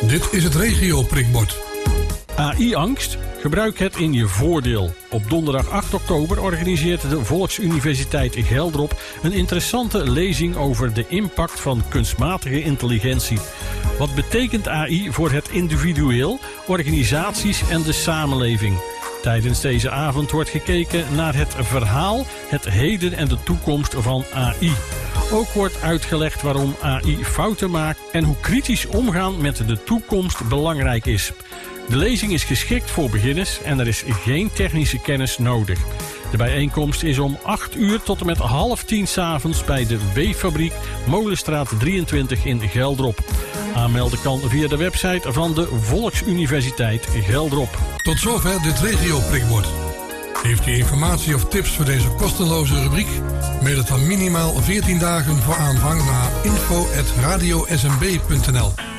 Dit is het regio-prikbord. AI-angst? Gebruik het in je voordeel. Op donderdag 8 oktober organiseert de Volksuniversiteit Geldrop een interessante lezing over de impact van kunstmatige intelligentie. Wat betekent AI voor het individueel, organisaties en de samenleving? Tijdens deze avond wordt gekeken naar het verhaal, het heden en de toekomst van AI. Ook wordt uitgelegd waarom AI fouten maakt en hoe kritisch omgaan met de toekomst belangrijk is. De lezing is geschikt voor beginners en er is geen technische kennis nodig. De bijeenkomst is om 8 uur tot en met 9:30 s'avonds bij de Weeffabriek Molenstraat 23 in Geldrop. Aanmelden kan via de website van de Volksuniversiteit Geldrop. Tot zover dit regio-prikbord. Heeft u informatie of tips voor deze kosteloze rubriek? Mail het dan minimaal 14 dagen voor aanvang naar info@radiosmb.nl.